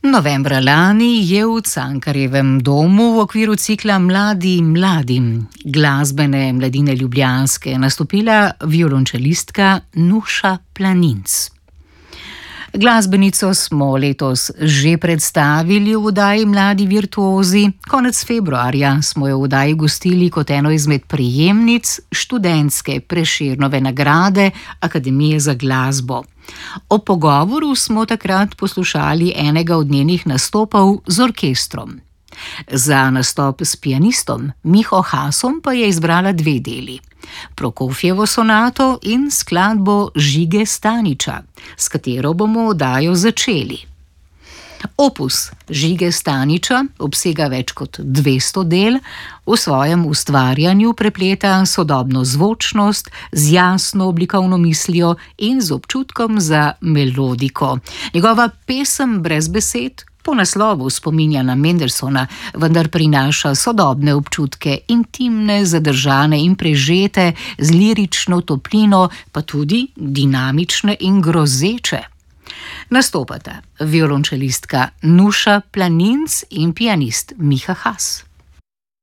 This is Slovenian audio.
Novembra lani je v Cankarjevem domu v okviru cikla Mladi mladim glasbene mladine Ljubljanske nastopila violončelistka Nuša Planinc. Glasbenico smo letos že predstavili v oddaji Mladi virtuozi, konec februarja smo jo v oddaji gostili kot eno izmed prejemnic študentske Prešernove nagrade Akademije za glasbo. O pogovoru smo takrat poslušali enega od njenih nastopov z orkestrom. Za nastop s pianistom Miho Hasom pa je izbrala dve deli: Prokofjevo sonato in skladbo Žige Staniča, s katero bomo oddajo začeli. Opus Žige Staniča obsega več kot 200 del, v svojem ustvarjanju prepleta sodobno zvočnost z jasno oblikovno mislijo in z občutkom za melodiko. Njegova pesem brez besed po naslovu spominja na Mendelssohna, vendar prinaša sodobne občutke, intimne, zadržane in prežete z lirično toplino, pa tudi dinamične in grozeče. Nastopata violončelistka Nuša Planinc in pianist Miha Has.